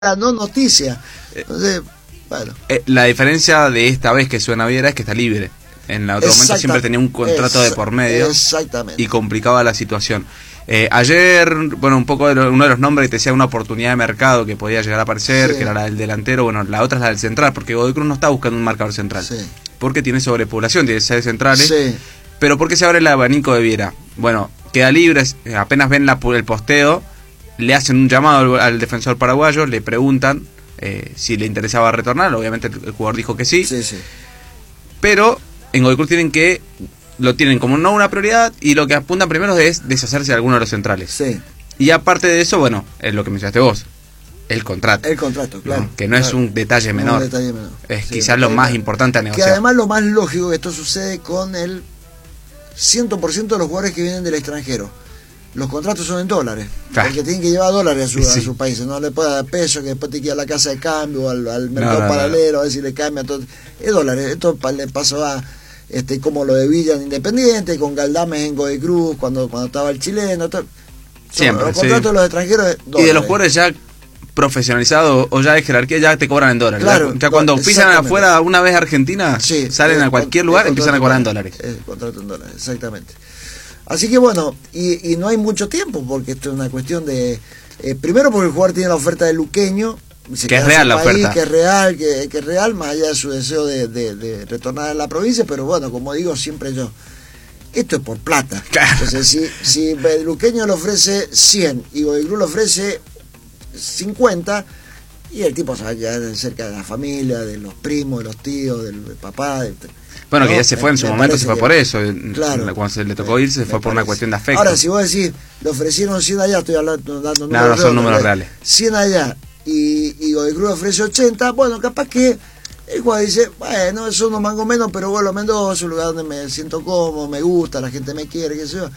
la no noticia. Entonces, bueno. La diferencia de esta vez que suena Viera es que está libre. En el otro momento siempre tenía un contrato de por medio. Exactamente. Y complicaba la situación. Ayer, bueno, un poco uno de los nombres que te decía una oportunidad de mercado que podía llegar a aparecer, que era la del delantero. Bueno, la otra es la del central, porque Godoy Cruz no está buscando un marcador central. Porque tiene sobrepoblación, tiene 6 centrales. Pero ¿por qué se abre el abanico de Viera? Bueno, queda libre, apenas ven el posteo, le hacen un llamado al defensor paraguayo, le preguntan si le interesaba retornar. Obviamente el jugador dijo que sí. Pero en Godoy Cruz lo tienen como no una prioridad, y lo que apuntan primero es deshacerse de alguno de los centrales. Y aparte de eso, bueno, es lo que mencionaste vos, el contrato. El contrato, claro. Que no es un detalle menor. Es quizás lo más importante a negociar. Que además lo más lógico que esto sucede con el 100% de los jugadores que vienen del extranjero. Los contratos son en dólares, porque tienen que llevar dólares a sus países. No le puede dar peso, que después te queda a la casa de cambio, al mercado paralelo, a ver si le cambia todo. Es dólares. Esto le pasó a como lo de Villa en Independiente, con Galdames en Godoy Cruz, cuando estaba el chileno. Siempre, los contratos de los extranjeros es dólares. Y de los jugadores ya profesionalizados o ya de jerarquía, ya te cobran en dólares. Claro, ya cuando pisan afuera una vez a Argentina, salen a cualquier lugar y empiezan a cobrar en dólares. El contrato en dólares, exactamente. Así que bueno, y no hay mucho tiempo, porque esto es una cuestión de... primero porque el jugador tiene la oferta de Luqueño, que es real la oferta. Que es real, más allá de su deseo de retornar a la provincia, pero bueno, como digo siempre esto es por plata. Entonces, si Luqueño le ofrece 100 y Godoy Cruz le ofrece 50, y el tipo se ya cerca de la familia, de los primos, de los tíos, del papá... Bueno, que ya se fue en su momento, se fue por eso. Cuando se le tocó irse, se fue por una cuestión de afecto. Ahora, si vos decís, le ofrecieron 100 allá, estoy dando números no son números reales. 100 allá y Godoy Cruz ofrece 80, bueno, capaz que el jugador dice, bueno, eso no mango menos, pero vuelvo a Mendoza, es un lugar donde me siento cómodo, me gusta, la gente me quiere, qué sé yo.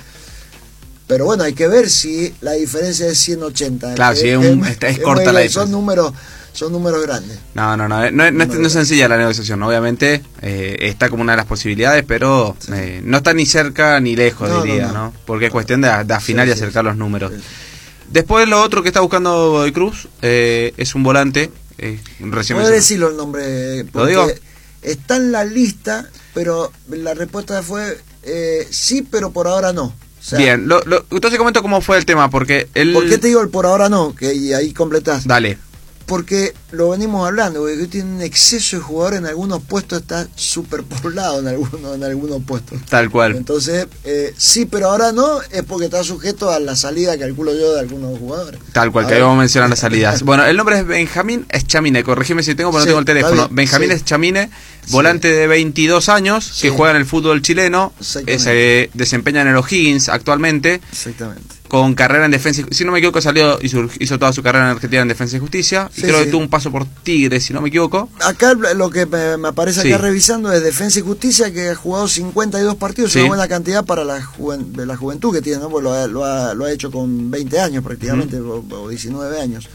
Pero bueno, hay que ver si la diferencia es 180. Claro, si es corta la diferencia. Son números grandes. No es sencilla la negociación. Obviamente está como una de las posibilidades, pero no está ni cerca ni lejos, diría, ¿no? Porque es cuestión de afinar y acercar los números. Después lo otro que está buscando Godoy Cruz es un volante. ¿Puedes decirlo el nombre? ¿Lo digo? Está en la lista, pero la respuesta fue sí, pero por ahora no. O sea, bien, entonces comento cómo fue el tema, porque ¿por qué te digo el por ahora no? Que ahí completás. Dale. Porque lo venimos hablando, porque tiene un exceso de jugadores en algunos puestos, está superpoblado en algunos puestos. Tal cual. Entonces, sí, pero ahora no, es porque está sujeto a la salida, calculo yo, de algunos jugadores. Tal cual, que ahí vamos a mencionar las salidas. Bueno, el nombre es Benjamín Eschamine, corregime si tengo, pero no tengo el teléfono. Benjamín Eschamine, volante de 22 años, que juega en el fútbol chileno, se desempeña en el O'Higgins actualmente. Exactamente. Con carrera en defensa, si no me equivoco, hizo toda su carrera en Argentina en defensa y justicia. Y creo que tuvo un paso por Tigre, si no me equivoco. Acá lo que me aparece acá revisando es defensa y justicia, que ha jugado 52 partidos, una buena cantidad para la juventud que tiene, ¿no? Pues lo ha hecho con 20 años prácticamente, o 19 años.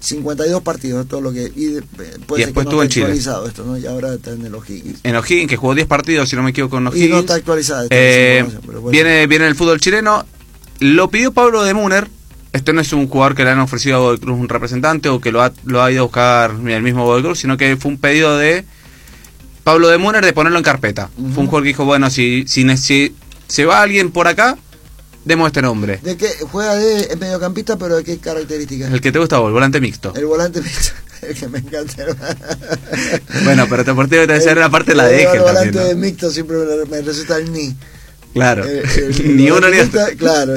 52 partidos, todo lo que... Y después estuvo en Chile. Esto, ¿no? Y ahora está en el O'Higgins. En O'Higgins, que jugó 10 partidos, si no me equivoco, en O'Higgins. Y no está actualizada. Viene en el fútbol chileno. Lo pidió Pablo de Munner. Esto no es un jugador que le han ofrecido a Godoy Cruz un representante o que lo ha ido a buscar el mismo Godoy Cruz, sino que fue un pedido de Pablo de Munner de ponerlo en carpeta. Fue un jugador que dijo, bueno, si se va alguien por acá, demos este nombre. ¿De qué? Juega de mediocampista, pero ¿de qué características? El que te gusta vos, el volante mixto. El volante mixto, el que me encanta. Bueno, pero te portero te decía la parte de la de eje. El volante mixto siempre me resulta el ni. Claro, ni uno ni otro. Claro,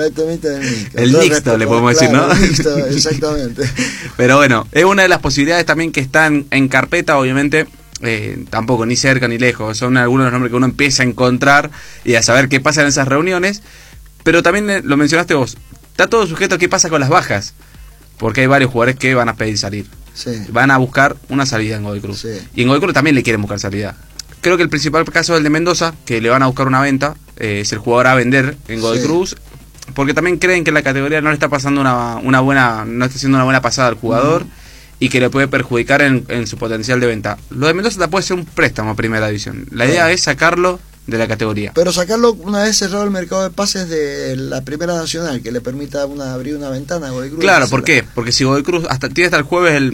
el mixto le podemos decir, ¿no? El mixto, exactamente. Pero bueno, es una de las posibilidades también que están en carpeta, obviamente. Tampoco ni cerca ni lejos, son algunos de los nombres que uno empieza a encontrar y a saber qué pasa en esas reuniones. Pero también lo mencionaste vos, está todo sujeto a qué pasa con las bajas, porque hay varios jugadores que van a pedir salir, van a buscar una salida en Godoy Cruz, y en Godoy Cruz también le quieren buscar salida. Creo que el principal caso es el de Mendoza, que le van a buscar una venta, es el jugador a vender en Godoy Cruz, porque también creen que la categoría no le está pasando no está haciendo una buena pasada al jugador, y que le puede perjudicar en su potencial de venta. Lo de Mendoza puede ser un préstamo a primera división. La idea es sacarlo de la categoría. Pero sacarlo una vez cerrado el mercado de pases de la Primera Nacional, que le permita abrir una ventana a Godoy Cruz. Claro, ¿por qué? Porque si Godoy Cruz tiene hasta el jueves